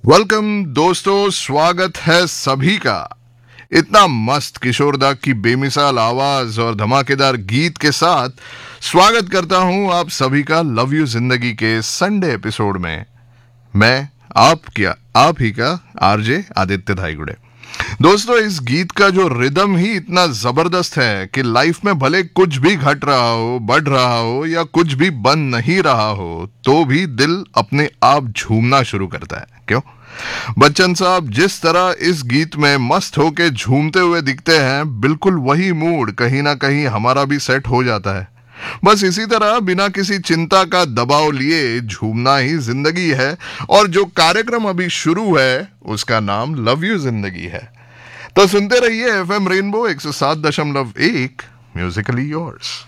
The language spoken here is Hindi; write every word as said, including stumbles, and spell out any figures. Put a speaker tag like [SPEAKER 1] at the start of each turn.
[SPEAKER 1] वेलकम दोस्तों, स्वागत है सभी का। इतना मस्त किशोरदा की बेमिसाल आवाज और धमाकेदार गीत के साथ स्वागत करता हूं आप सभी का लव यू जिंदगी के संडे एपिसोड में। मैं आप क्या आप ही का आरजे आदित्य धाईगुड़े। दोस्तों, इस गीत का जो रिदम ही इतना जबरदस्त है कि लाइफ में भले कुछ भी घट रहा हो, बढ़ रहा हो या कुछ भी बन नहीं रहा हो, तो भी दिल अपने आप झूमना शुरू करता है। क्यों? बच्चन साहब जिस तरह इस गीत में मस्त होके झूमते हुए दिखते हैं, बिल्कुल वही मूड कहीं ना कहीं हमारा भी सेट हो जाता है। बस इसी तरह बिना किसी चिंता का दबाव लिए झूमना ही जिंदगी है। और जो कार्यक्रम अभी शुरू है उसका नाम लव यू जिंदगी है। तो सुनते रहिए एफ एम रेनबो एक सौ सात दशमलव एक, म्यूजिकली योर्स।